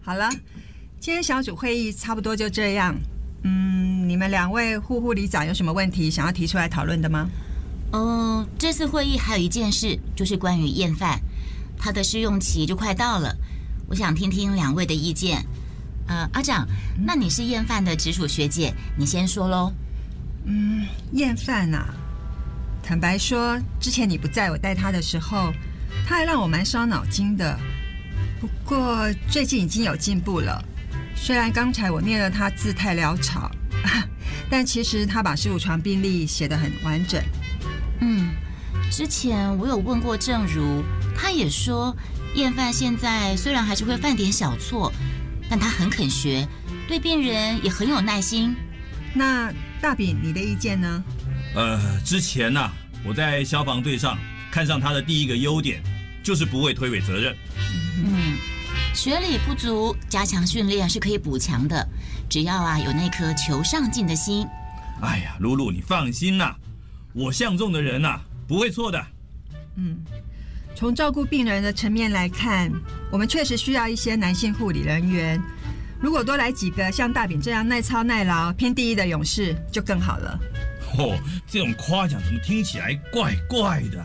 好了，今天小组会议差不多就这样。你们2位护理长有什么问题想要提出来讨论的吗？ 这次会议还有一件事，就是关于验饭，它的试用期就快到了，我想听听2位的意见。阿长，那你是验饭的直属学姐，你先说咯。 验饭啊，坦白说，之前你不在我带他的时候，他还让我蛮伤脑筋的。不过最近已经有进步了，虽然刚才我念了他字太潦草，但其实他把15床病历写得很完整。 之前我有问过正如，他也说验饭现在虽然还是会犯点小错，但他很肯学，对病人也很有耐心。那大饼，你的意见呢？ 之前啊，我在消防队上看上他的第一个优点，就是不会推诿责任。 学理不足，加强训练是可以补强的，只要有那颗求上进的心。 哎呀，露露，你放心啦，我相中的人不会错的。 从照顾病人的层面来看，我们确实需要一些男性护理人员。如果多来几个像大饼这样耐操耐劳、拼第一的勇士，就更好了。 这种夸奖怎么听起来怪怪的？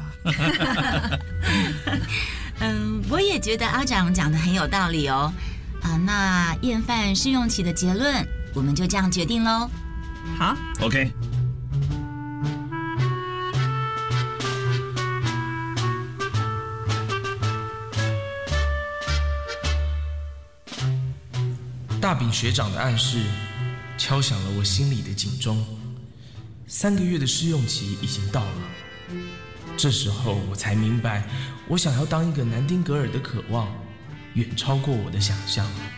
我也觉得阿长讲得很有道理哦。那验饭试用期的结论，我们就这样决定咯。 好 ，OK。 大饼学长的暗示敲响了我心里的警钟。3个月的试用期已经到了，这时候我才明白，我想要当一个南丁格尔的渴望远超过我的想象。